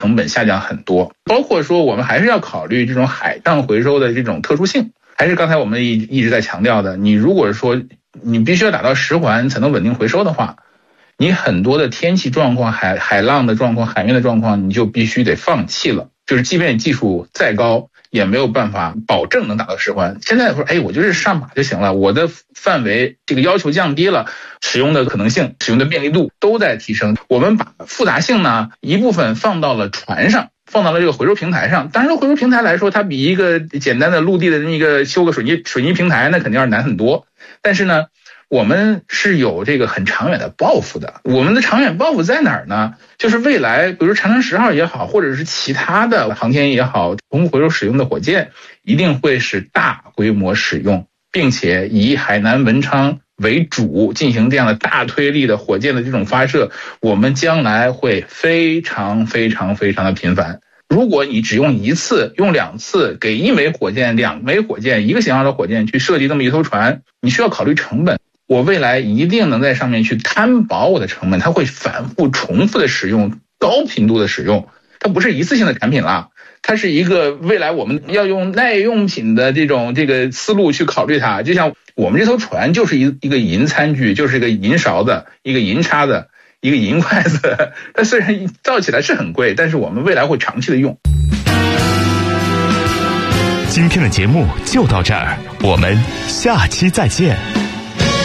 成本下降很多。包括说我们还是要考虑这种海上回收的这种特殊性，还是刚才我们一直在强调的，你如果说你必须要达到10环才能稳定回收的话，你很多的天气状况、海浪的状况、海面的状况，你就必须得放弃了。就是即便技术再高，也没有办法保证能达到10环。现在说，我就是上马就行了，我的范围这个要求降低了，使用的可能性、使用的便利度都在提升。我们把复杂性呢一部分放到了船上，放到了这个回收平台上。当然，回收平台来说，它比一个简单的陆地的那个修个水泥平台那肯定要难很多。但是呢，我们是有这个很长远的抱负的。我们的长远抱负在哪儿呢？就是未来，比如长城10号也好，或者是其他的航天也好，重复回收使用的火箭一定会是大规模使用，并且以海南文昌为主进行这样的大推力的火箭的这种发射，我们将来会非常非常非常的频繁。如果你只用1次、用2次，给1枚火箭、2枚火箭、一个型号的火箭去设计这么一艘船，你需要考虑成本。我未来一定能在上面去摊薄我的成本，它会反复重复的使用，高频度的使用，它不是一次性的产品了，它是一个未来我们要用耐用品的这个思路去考虑它。就像我们这艘船就是一个银餐具，就是一个银勺子、一个银叉子、一个银筷子，它虽然造起来是很贵，但是我们未来会长期的用。 今天的节目就到这儿，我们下期再见。